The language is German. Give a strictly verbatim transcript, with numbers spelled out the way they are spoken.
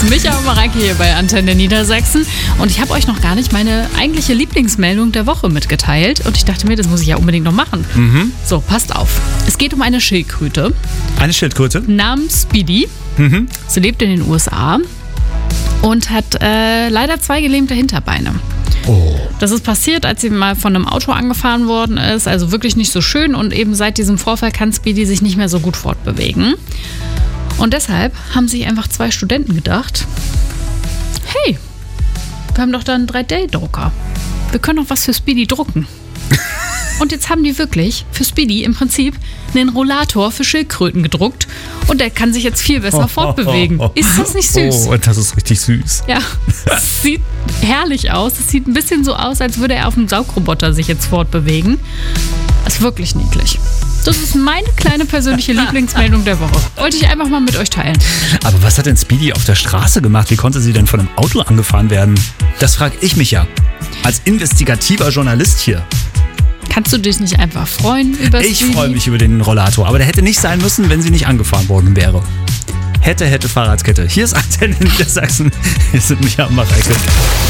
Micha und Mareike hier bei Antenne Niedersachsen. Und ich habe euch noch gar nicht meine eigentliche Lieblingsmeldung der Woche mitgeteilt. Und ich dachte mir, das muss ich ja unbedingt noch machen. Mhm. So, passt auf. Es geht um eine Schildkröte Eine Schildkröte? namens Speedy. Mhm. Sie lebt in den U S A und hat äh, leider zwei gelähmte Hinterbeine. Oh. Das ist passiert, als sie mal von einem Auto angefahren worden ist. Also wirklich nicht so schön. Und eben seit diesem Vorfall kann Speedy sich nicht mehr so gut fortbewegen. Und deshalb haben sich einfach zwei Studenten gedacht, hey, wir haben doch da einen drei D Drucker. Wir können doch was für Speedy drucken. Und jetzt haben die wirklich für Speedy im Prinzip einen Rollator für Schildkröten gedruckt. Und der kann sich jetzt viel besser fortbewegen. Ist das nicht süß? Oh, das ist richtig süß. Ja, es sieht herrlich aus. Es sieht ein bisschen so aus, als würde er auf einem Saugroboter sich jetzt fortbewegen. Das ist wirklich niedlich. Das ist meine kleine persönliche Lieblingsmeldung der Woche. Wollte ich einfach mal mit euch teilen. Aber was hat denn Speedy auf der Straße gemacht? Wie konnte sie denn von einem Auto angefahren werden? Das frage ich mich ja. Als investigativer Journalist hier. Kannst du dich nicht einfach freuen über Ich Speedy? freue mich über den Rollator. Aber der hätte nicht sein müssen, wenn sie nicht angefahren worden wäre. Hätte, hätte Fahrradskette. Hier ist Antenne Niedersachsen. Hier sind Micha und Mareike.